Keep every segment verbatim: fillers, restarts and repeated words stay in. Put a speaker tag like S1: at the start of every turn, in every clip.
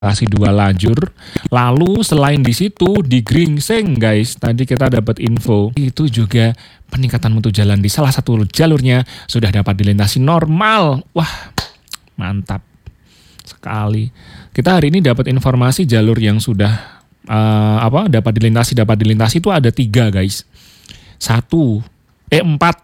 S1: Kasih dua lajur. Lalu selain di situ di Gringseng guys, tadi kita dapat info itu juga peningkatan mutu jalan di salah satu jalurnya sudah dapat dilintasi normal. Wah, mantap sekali. Kita hari ini dapat informasi jalur yang sudah uh, apa dapat dilintasi dapat dilintasi itu ada tiga guys. Satu, eh empat.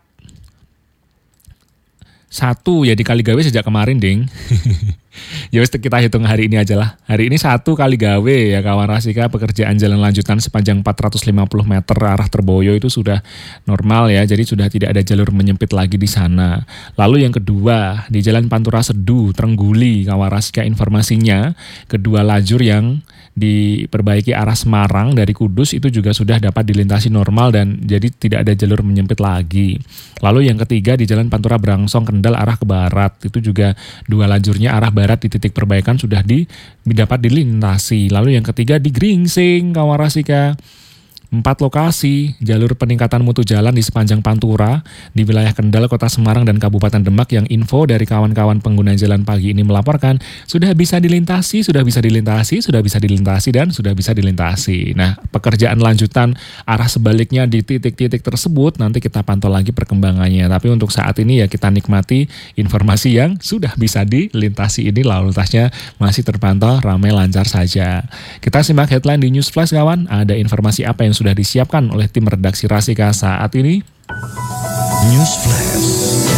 S1: Satu ya di Kaligawe sejak kemarin ding. Ya wis kita hitung hari ini aja lah. Hari ini satu Kaligawe ya kawan Rasika, pekerjaan jalan lanjutan sepanjang empat ratus lima puluh meter arah Terboyo itu sudah normal ya. Jadi sudah tidak ada jalur menyempit lagi di sana. Lalu yang kedua di Jalan Pantura Sedu Trengguli kawan Rasika, informasinya kedua lajur yang diperbaiki arah Semarang dari Kudus itu juga sudah dapat dilintasi normal dan jadi tidak ada jalur menyempit lagi. Lalu yang ketiga di Jalan Pantura Brangsong Kendal arah ke barat itu juga dua lajurnya arah barat di titik perbaikan sudah di, dapat dilintasi. Lalu yang ketiga di Gringseng kawan Rasika. Empat lokasi jalur peningkatan mutu jalan di sepanjang Pantura di wilayah Kendal, Kota Semarang, dan Kabupaten Demak yang info dari kawan-kawan pengguna jalan pagi ini melaporkan sudah bisa dilintasi, sudah bisa dilintasi, sudah bisa dilintasi, dan sudah bisa dilintasi. Nah, pekerjaan lanjutan arah sebaliknya di titik-titik tersebut nanti kita pantau lagi perkembangannya. Tapi untuk saat ini ya kita nikmati informasi yang sudah bisa dilintasi ini, lalu lintasnya masih terpantau ramai lancar saja. Kita simak headline di News Flash kawan, ada informasi apa yang sudah disiapkan oleh tim redaksi Rasika saat ini.
S2: News Flash.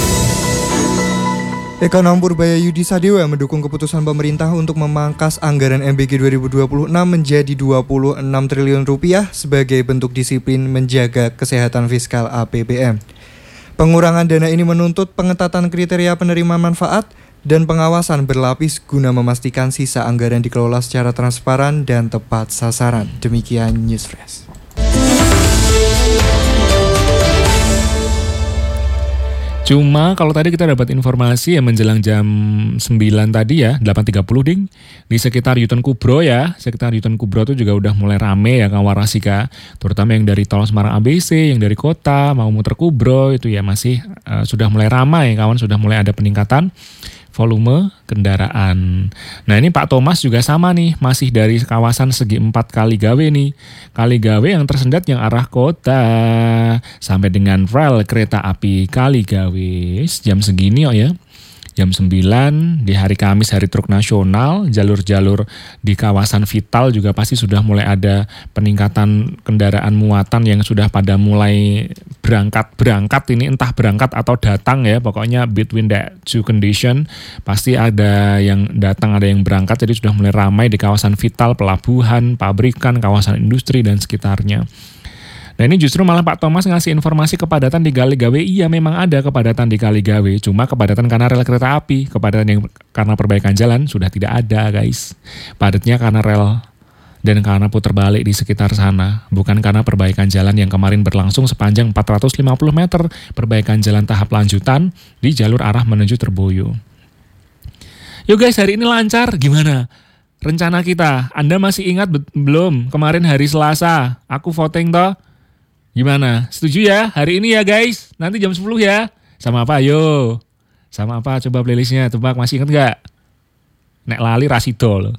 S3: Ekonom Purbaya Yudi Sadewa mendukung keputusan pemerintah untuk memangkas anggaran M B G dua ribu dua puluh enam menjadi dua puluh enam triliun rupiah sebagai bentuk disiplin menjaga kesehatan fiskal A P B N. Pengurangan dana ini menuntut pengetatan kriteria penerima manfaat dan pengawasan berlapis guna memastikan sisa anggaran dikelola secara transparan dan tepat sasaran. Demikian News Flash.
S1: Cuma kalau tadi kita dapat informasi ya menjelang jam sembilan tadi ya, delapan tiga puluh ding, di sekitar Yuton Kubro ya, sekitar Yuton Kubro itu juga udah mulai rame ya kawan Rasika, terutama yang dari tol Semarang A B C, yang dari kota mau muter Kubro itu ya masih uh, sudah mulai ramai kawan, sudah mulai ada peningkatan volume kendaraan. Nah ini Pak Thomas juga sama nih, masih dari kawasan segi empat Kaligawe nih. Kaligawe yang tersendat yang arah kota sampai dengan rel kereta api Kaligawe. Jam segini oh ya. Jam sembilan di hari Kamis, hari truk nasional, jalur-jalur di kawasan vital juga pasti sudah mulai ada peningkatan kendaraan muatan yang sudah pada mulai berangkat-berangkat ini, entah berangkat atau datang ya, pokoknya between that two condition, pasti ada yang datang, ada yang berangkat, jadi sudah mulai ramai di kawasan vital, pelabuhan, pabrikan, kawasan industri, dan sekitarnya. Nah ini justru malah Pak Thomas ngasih informasi kepadatan di Kaligawe. Iya memang ada kepadatan di Kaligawe, cuma kepadatan karena rel kereta api, kepadatan yang karena perbaikan jalan sudah tidak ada guys. Padatnya karena rel dan karena putar balik di sekitar sana, bukan karena perbaikan jalan yang kemarin berlangsung sepanjang empat ratus lima puluh meter, perbaikan jalan tahap lanjutan di jalur arah menuju Terboyo. Yuk guys, hari ini lancar, gimana rencana kita? Anda masih ingat belum kemarin hari Selasa, aku voting toh? Gimana? Setuju ya? Hari ini ya guys. Nanti jam sepuluh ya. Sama apa? Ayo. Sama apa? Coba playlistnya. Tebak, masih ingat gak? Nek lali Rasido loh.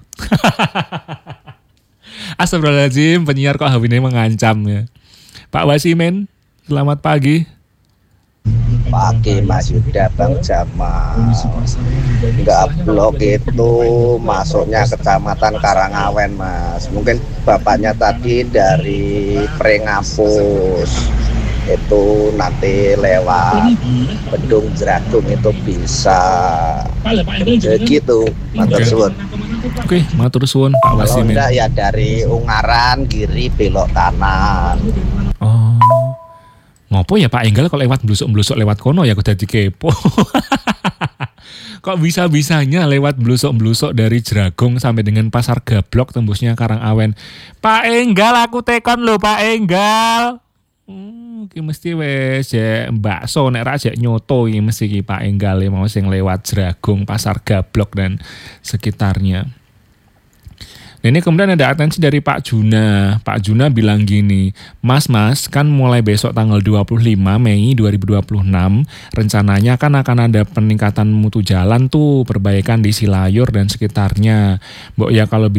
S1: Astagfirullahaladzim, penyiar kok hawinnya mengancam ya. Pak Wasimen, selamat pagi.
S4: Pagi Mas Yuda, Bang Jamal. Enggak blok itu masuknya Kecamatan Karangawen Mas. Mungkin bapaknya tadi dari Prengapus, itu nanti lewat Bendung Jeragung itu bisa begitu. Matur suwun.
S1: Oke, matur suwun Pak Wasimen.
S4: Kalau enggak ya dari Ungaran kiri belok kanan.
S1: Oh. Ngopo ya Pak Enggal kalau lewat blusuk-blusuk lewat kono ya aku jadi kepo. Kok bisa-bisanya lewat blusuk-blusuk dari Jeragung sampai dengan Pasar Gablok tembusnya Karangawen. Pak Enggal aku tekon lho Pak Enggal. Hmm, ki mesti wes ya bakso nek ra jek nyoto iki mesti ki Pak Enggal mau sing lewat Jeragung, Pasar Gablok dan sekitarnya. Nah ini kemudian ada atensi dari Pak Juna. Pak Juna bilang gini, Mas, Mas, kan mulai besok tanggal dua puluh lima Mei dua ribu dua puluh enam, rencananya kan akan ada peningkatan mutu jalan tuh, perbaikan di Silayur dan sekitarnya. Mbok ya kalau